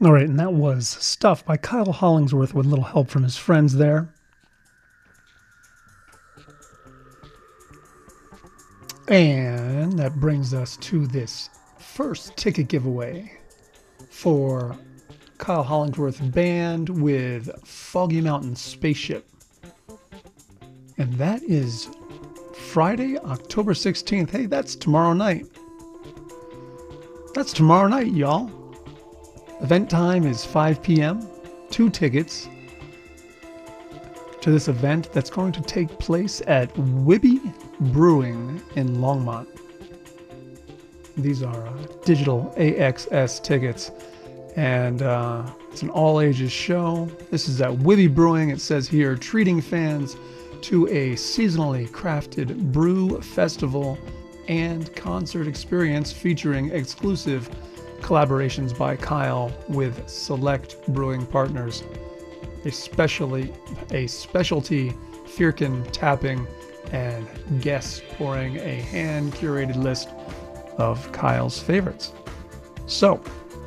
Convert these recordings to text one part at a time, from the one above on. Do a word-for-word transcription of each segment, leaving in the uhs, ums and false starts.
All right, and that was Stuff by Kyle Hollingsworth with a little help from his friends there. And that brings us to this first ticket giveaway for Kyle Hollingsworth Band with Foggy Mountain Spaceship. And that is Friday, October sixteenth. Hey, that's tomorrow night. That's tomorrow night, y'all. Event time is five p m Two tickets to this event that's going to take place at Wibby Brewing in Longmont. These are uh, digital A X S tickets, and uh, it's an all-ages show. This is at Wibby Brewing. It says here, treating fans to a seasonally crafted brew festival and concert experience featuring exclusive collaborations by Kyle with select brewing partners, especially a specialty Firkin tapping, and guests pouring a hand-curated list of Kyle's favorites. So,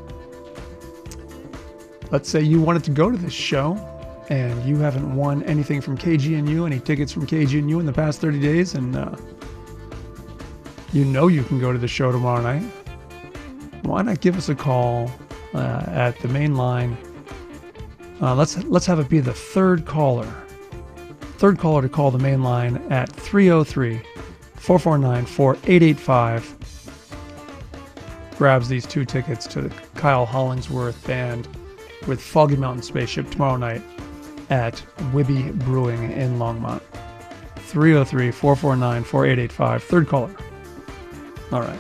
let's say you wanted to go to this show and you haven't won anything from K G N U, any tickets from K G N U in the past thirty days, and uh, you know you can go to the show tomorrow night. Why not give us a call uh, at the main line? Uh, let's let's have it be the third caller. Third caller to call the main line at three oh three, four four nine, four eight eight five. Grabs these two tickets to the Kyle Hollingsworth Band with Foggy Mountain Spaceship tomorrow night at Wibby Brewing in Longmont. three oh three, four four nine, four eight eight five. Third caller. All right.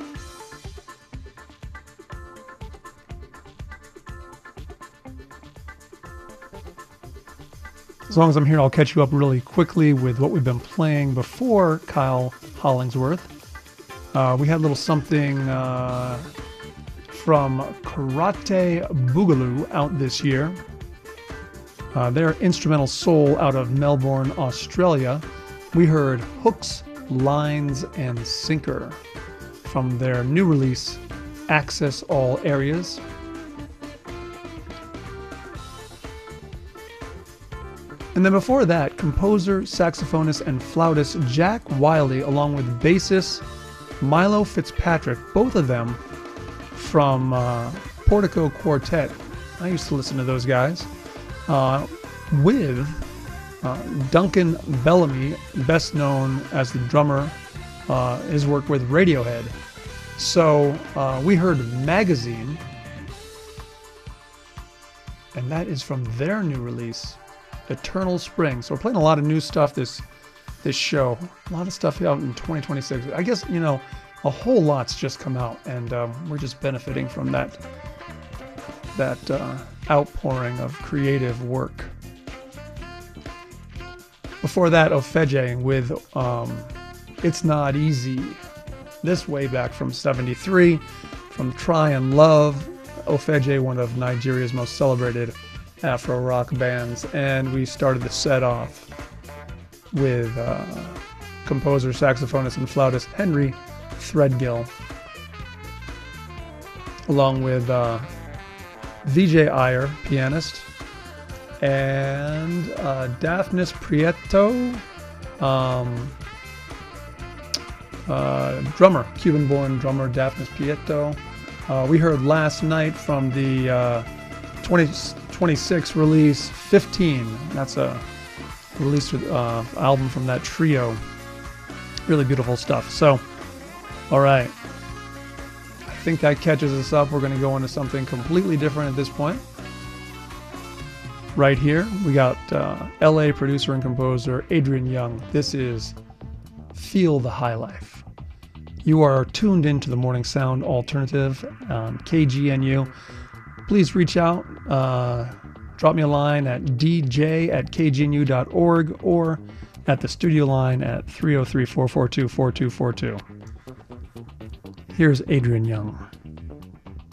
As long as I'm here, I'll catch you up really quickly with what we've been playing before Kyle Hollingsworth. Uh, we had a little something uh, from Karate Boogaloo out this year. Uh, they're instrumental soul out of Melbourne, Australia. We heard Hooks, Lines, and Sinker from their new release, Access All Areas. And then before that, composer, saxophonist, and flautist Jack Wiley, along with bassist Milo Fitzpatrick, both of them from uh, Portico Quartet. I used to listen to those guys. Uh, with uh, Duncan Bellamy, best known as the drummer, uh, his work with Radiohead. So uh, we heard Magazine, and that is from their new release, Eternal Spring. So we're playing a lot of new stuff this this show. A lot of stuff out in twenty twenty-six. I guess, you know, a whole lot's just come out, and um, we're just benefiting from that that uh, outpouring of creative work. Before that, Ofeje with um, It's Not Easy. This way back from seventy-three, from Try and Love. Ofeje, one of Nigeria's most celebrated Afro rock bands, and we started the set off with uh, composer, saxophonist, and flautist Henry Threadgill, along with uh, V J Iyer, pianist, and uh, Daphnis Prieto, um, uh, drummer, Cuban-born drummer Daphnis Prieto. Uh, we heard last night from the uh, twenty twenty-six release fifteen. That's a release uh, album from that trio. Really beautiful stuff. So, all right. I think that catches us up. We're going to go into something completely different at this point. Right here, we got uh, L A producer and composer Adrian Young. This is Feel the High Life. You are tuned into the Morning Sound Alternative on K G N U. Please reach out, uh, drop me a line at d j at k g n u dot org or at the studio line at three oh three, four four two, four two four two. Here's Adrian Young.